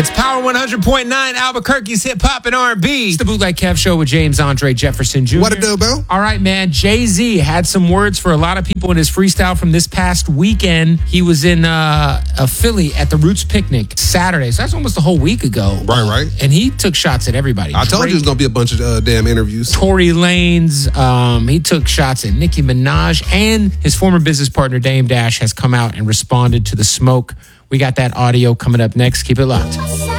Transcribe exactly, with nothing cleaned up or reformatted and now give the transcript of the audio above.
It's Power one hundred point nine, Albuquerque's hip hop and R and B. It's the Bootleg Kev Show with James Andre Jefferson Junior What a do, Bill? All right, man. Jay-Z had some words for a lot of people in his freestyle from this past weekend. He was in uh, a Philly at the Roots Picnic Saturday. So that's almost a whole week ago. Right, right. And he took shots at everybody. I told Drake, you it was going to be a bunch of uh, damn interviews. Tory Lanez. Um, he took shots at Nicki Minaj. And his former business partner, Dame Dash, has come out and responded to the smoke. We got that audio coming up next. Keep it locked.